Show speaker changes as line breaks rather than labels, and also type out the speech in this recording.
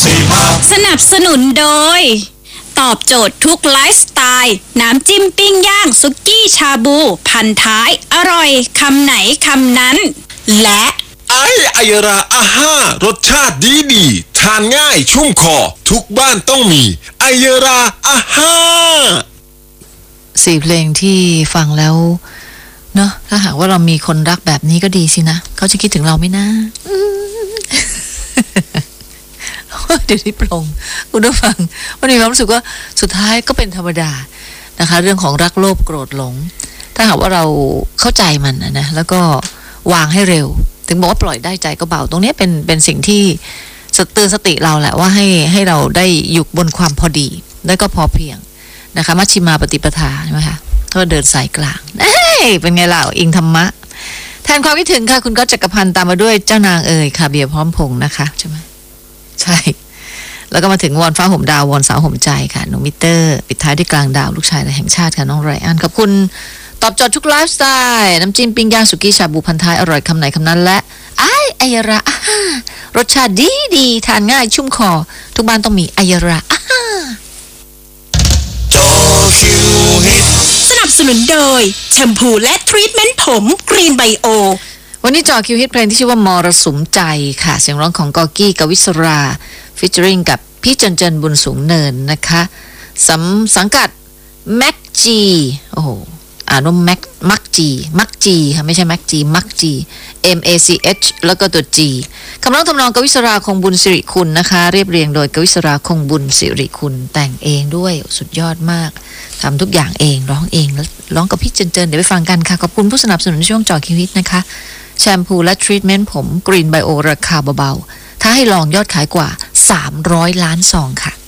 สนับสนุนโดยตอบโจทย์ทุกไลฟ์สไตล์น้ำจิ้มปิ้งย่างสุกี้ชาบูพันท้ายอร่อยคำไหนคำนั้นและ
ไอยราอาห้ารสชาติดีทานง่ายชุ่มคอทุกบ้านต้องมีไอยราอาห้า
4 เพลงที่ฟังแล้วเนาะถ้าหากว่าเรามีคนรักแบบนี้ก็ดีสินะเขาจะคิดถึงเราไหมนะเดี๋ยวนี้ปรงคุณผู้ฟังวันนี้ความรู้สึกว่าสุดท้ายก็เป็นธรรมดานะคะเรื่องของรักโลภโกรธหลงถ้าหากว่าเราเข้าใจมันนะแล้วก็วางให้เร็วถึงบอกว่าปล่อยได้ใจก็เบาตรงนี้เป็นสิ่งที่เตือนสติเราแหละว่าให้เราได้อยู่บนความพอดีและก็พอเพียงนะคะมัชฌิมาปฏิปทาใช่ไหมคะก็เดินสายกลางเป็นไงล่ะอิงธรรมะแทนความคิดถึงค่ะคุณก็จักรพันธ์ตามมาด้วยเจ้านางเอ๋ยค่ะเบียร์พร้อมพงษ์นะคะใช่ไหมใช่แล้วก็มาถึงวอนฟ้าห่มดาววอนสาวห่มใจค่ะน้องมิเตอร์ปิดท้ายด้วยกลางดาวลูกชายแห่งชาติค่ะน้องไรอันขอบคุณตอบโจทย์ทุกไลฟ์สไตล์น้ำจิ้มปิ้งย่างสุกี้ชาบูพันท้ายอร่อยคำไหนคำนั้นและไอยระรสชาติดีทานง่ายชุ่มคอทุกบ้านต้องมีไอยระ
สนับสนุนโดยแชมพูและทรีทเมนต์ผมกรีนไบโอ
วันนี้จ่อคิวฮิตเพลงที่ชื่อว่ามรสุมใจค่ะเสียงร้องของกอกี้กวิศราฟีเจอริงกับพี่เจนบุญสูงเนินนะคะสังกัดแม็กจีโอ้โหอ่านว่ามักจีค่ะไม่ใช่แม็กจีมักจี MACH แล้วก็ตัว G คำร้องทำนองกวิศราคงบุญสิริคุณนะคะเรียบเรียงโดยกวิศราคงบุญสิริคุณแต่งเองด้วยสุดยอดมากทำทุกอย่างเองร้องเองแล้วร้องกับพี่เจนเดี๋ยวไปฟังกันค่ะขอบคุณผู้สนับสนุนช่วงจ่อคิวฮิตนะคะแชมพูและทรีทเมนต์ผมกรีนไบโอราคาเบาๆถ้าให้ลองยอดขายกว่า300 ล้านซองค่ะ